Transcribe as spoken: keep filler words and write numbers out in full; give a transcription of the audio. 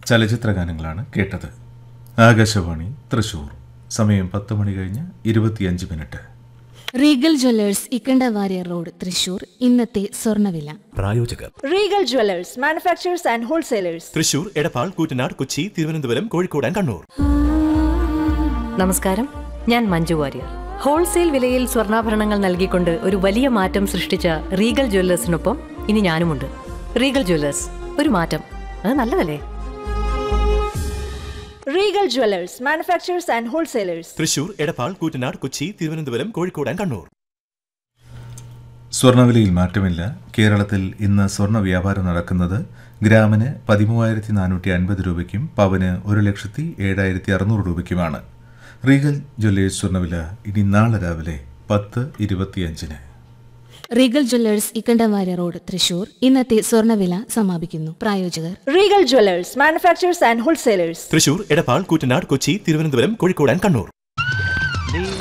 ചലച്ചിത്ര ഗാനങ്ങളാണ് കേട്ടത്. ആകാശവാണി തൃശൂർ. സമയം പത്ത് മണി കഴിഞ്ഞ് ഇരുപത്തിയഞ്ച് minute. Regal Jewellers Ikkanda Warrier road Thrissur. ഇന്നത്തെ സ്വർണ്ണവില. പ്രായോജകർ Regal Jewellers manufacturers and wholesalers Thrissur, Edappal, Koottanad, Kochi, Thiruvananthapuram, Kozhikode and Kannur. നമസ്കാരം, ഞാൻ മഞ്ജു വാര്യർ. ഹോൾസെയിൽ വിലയിൽ സ്വർണ്ണാഭരണങ്ങൾ നൽകിക്കൊണ്ട് ഒരു വലിയ മാറ്റം സൃഷ്ടിച്ച റീഗൽ ജ്വല്ലേഴ്സിനൊപ്പം ഇനി ഞാനുമുണ്ട്. റീഗൽ ജ്വല്ലേഴ്സ്, ഒരു മാറ്റം, അത് നല്ലതല്ലേ? Regal Jewellers manufacturers and wholesalers Thrissur, Edappal, Koottanad, Kochi, Thiruvananthapuram, Kozhikode and Kannur. സ്വർണ്ണവിലയിൽ മാറ്റമില്ല. കേരളത്തിൽ ഇന്ന് സ്വർണ്ണ വ്യാപാരം നടക്കുന്നത് ഗ്രാമിന് പതിമൂവായിരത്തി നാനൂറ്റി അൻപത് രൂപയ്ക്കും പവന് ഒരു ലക്ഷത്തി ഏഴായിരത്തി അറുന്നൂറ് രൂപയ്ക്കുമാണ്. റീഗൽ ജ്വല്ലേഴ്സ് സ്വർണ്ണവില ഇനി നാളെ രാവിലെ പത്ത് ഇരുപത്തിയഞ്ചിന്. Regal Jewellers Ikkanda Warrier road Thrissur. ഇന്നത്തെ സ്വർണ്ണവില സമാപിക്കുന്നു. പ്രായോജകർ Regal Jewellers manufacturers and wholesalers Thrissur, Edappal, Koottanad, Kochi, Thiruvananthapuram, Kozhikode and Kannur.